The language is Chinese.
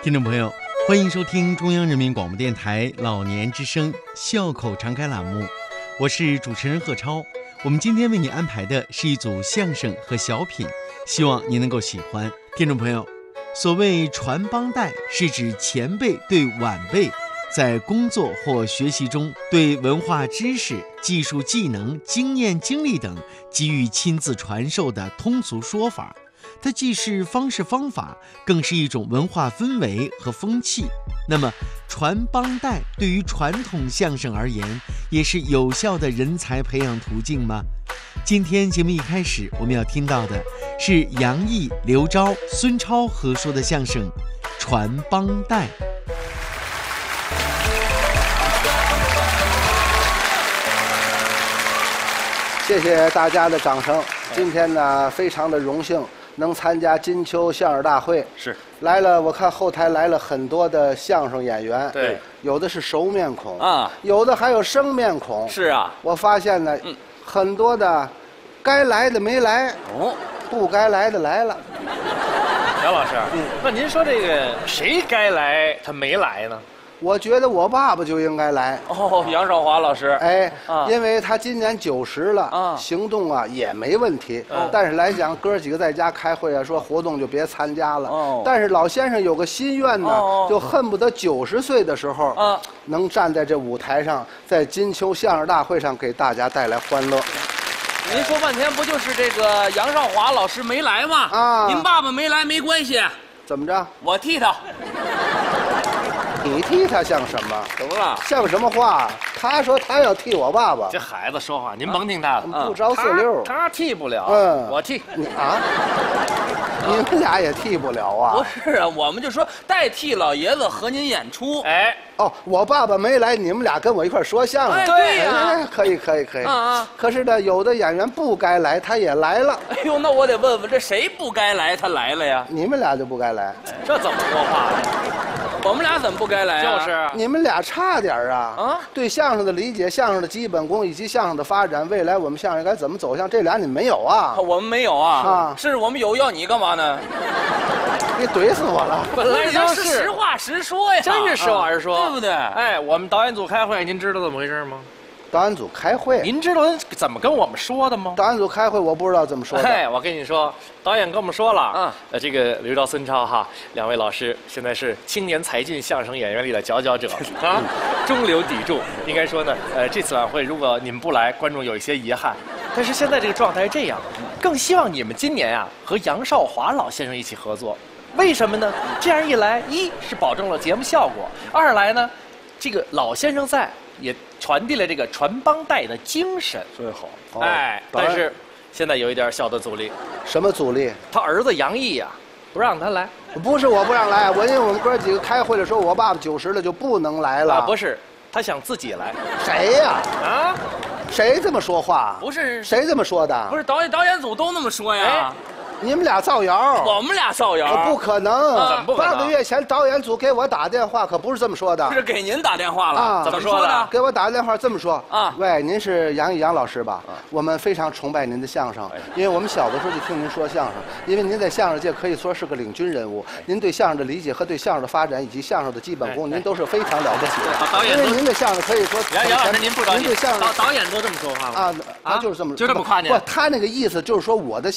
听众朋友，欢迎收听中央人民广播电台老年之声笑口常开栏目，我是主持人贺超。我们今天为你安排的是一组相声和小品，希望您能够喜欢。听众朋友，所谓传帮带，是指前辈对晚辈在工作或学习中对文化知识、技术技能、经验经历等给予亲自传授的通俗说法。它既是方式方法，更是一种文化氛围和风气。那么传帮带对于传统相声而言，也是有效的人才培养途径吗？今天节目一开始我们要听到的是杨毅、刘钊、孙超合说的相声《传帮带》。 谢谢大家的掌声。今天呢，非常的荣幸能参加金秋相声大会。 是来了，我看后台来了很多的相声演员。 对， 有的是熟面孔啊， 有的还有生面孔。 是啊， 我发现呢，很多的该来的没来，不该来的来了。 杨老师，那您说这个谁该来他没来呢？ 我觉得我爸爸就应该来。 哦，杨少华老师。 哎，因为他今年90了，行动啊也没问题。但是来讲，哥几个在家开会啊，说活动就别参加了。但是老先生有个心愿呢，就恨不得90岁的时候，能站在这舞台上，在金秋相声大会上给大家带来欢乐。 您说半天不就是这个杨少华老师没来吗？ 啊， 您爸爸没来没关系。 怎么着？ 我替他。 你替他像什么？ 怎么了？ 像什么话？他说他要替我爸爸。 这孩子说话，您甭听他的， 不着四六。 他替不了，我替。 你啊？你们俩也替不了啊？ 不是啊，我们就说代替老爷子和您演出。 哎， 哦，我爸爸没来，你们俩跟我一块说相声。 对呀， 可以。可是呢，有的演员不该来，他也来了。 哎呦，那我得问问，这谁不该来，他来了呀？ 你们俩就不该来， 这怎么说话呀？ 我们俩怎么不该来啊？ 就是你们俩差点啊！对相声的理解、相声的基本功以及相声的发展，未来我们相声该怎么走向，这俩你没有啊？ 我们没有啊！是我们有，要你干嘛呢？ 你怼死我了！ 本来就是实话实说呀， 真是实话实说， 对不对？ 哎，我们导演组开会，您知道怎么回事吗？ 导演组开会， 您知道怎么跟我们说的吗？ 导演组开会，我不知道怎么说的。 哎，我跟你说，导演跟我们说了，这个刘钊、孙超哈，两位老师现在是青年才俊相声演员里的佼佼者啊，中流砥柱。应该说呢，这次晚会如果你们不来，观众有一些遗憾。但是现在这个状态是这样，更希望你们今年啊和杨少华老先生一起合作。为什么呢？这样一来，一是保证了节目效果，二来呢，这个老先生在也传递了这个传帮带的精神， 最好。 哎，但是现在有一点小的阻力。 什么阻力？ 他儿子杨毅呀，不让他来。 不是我不让来，因为我们哥几个开会的时候，我爸爸90了就不能来了。 不是，他想自己来。 谁呀？谁这么说话？ 不是， 谁这么说的？ 不是导演组都那么说呀。 你们俩造谣！ 我们俩造谣？ 不可能！ 怎么不可能 8个月前导演组给我打电话，可不是这么说的。 是给您打电话了？怎么说的？ 给我打电话这么说喂，您是杨毅杨老师吧？我们非常崇拜您的相声，因为我们小的时候就听您说相声，因为您在相声界可以说是个领军人物，您对相声的理解和对相声的发展以及相声的基本功，您都是非常了不起的。 导演， 因为您的相声可以说杨老师您不着急， 您对相声导演都这么说话吗？ 他就是这么就这么夸您。 不，他那个意思就是说我的